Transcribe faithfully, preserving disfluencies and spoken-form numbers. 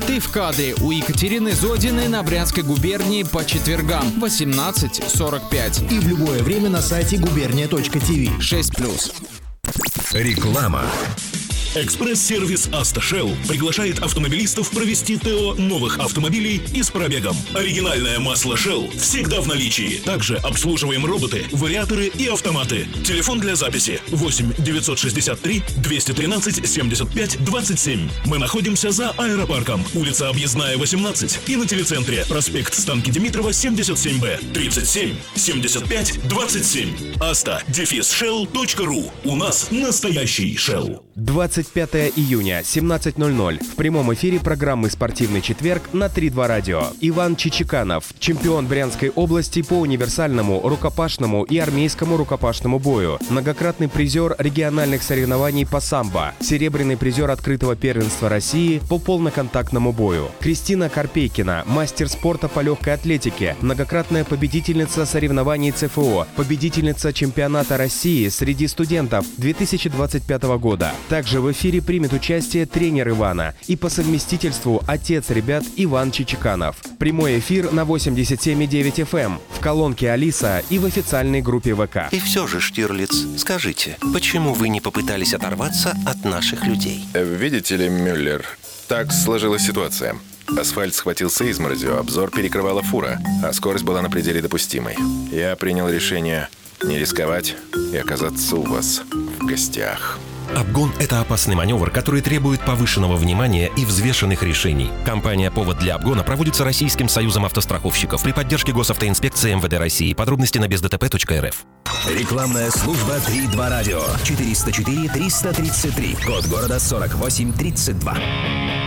«Ты в кадре» у Екатерины Зодиной на Брянской губернии по четвергам восемнадцать сорок пять. И в любое время на сайте губерния точка тв. шесть плюс. Реклама. Экспресс-сервис «Автошелл» приглашает автомобилистов провести ТО новых автомобилей и с пробегом. Оригинальное масло Shell всегда в наличии. Также обслуживаем роботы, вариаторы и автоматы. Телефон для записи восемь девятьсот шестьдесят три двести тринадцать семьдесят пять двадцать семь. Мы находимся за аэропарком, улица Объездная, восемнадцать, и на телецентре проспект Станки Димитрова, семьдесят семь Б, тридцать семь семьдесят пять двадцать семь. Авто дефис шелл точка ру. У нас настоящий Shell. двадцать пятого июня, семнадцать ноль ноль. В прямом эфире программы «Спортивный четверг» на три два радио. Иван Чичиканов, чемпион Брянской области по универсальному, рукопашному и армейскому рукопашному бою. Многократный призер региональных соревнований по самбо. Серебряный призер открытого первенства России по полноконтактному бою. Кристина Карпейкина, мастер спорта по легкой атлетике. Многократная победительница соревнований ЦФО. Победительница чемпионата России среди студентов две тысячи двадцать пятого года. Также в эфире примет участие тренер Ивана и по совместительству отец ребят Иван Чичиканов. Прямой эфир на восемьдесят семь и девять эф эм, в колонке Алиса и в официальной группе ВК. И все же, Штирлиц, скажите, почему вы не попытались оторваться от наших людей? Видите ли, Мюллер, так сложилась ситуация. Асфальт схватился изморозью, обзор перекрывала фура, а скорость была на пределе допустимой. Я принял решение не рисковать и оказаться у вас в гостях. Обгон – это опасный маневр, который требует повышенного внимания и взвешенных решений. Компания «Повод для обгона» проводится Российским союзом автостраховщиков при поддержке Госавтоинспекции эм вэ дэ России. Подробности на без дэ тэ пэ точка эр эф. Рекламная служба три два радио. четыреста четыре триста тридцать три. Код города сорок восемь тридцать два.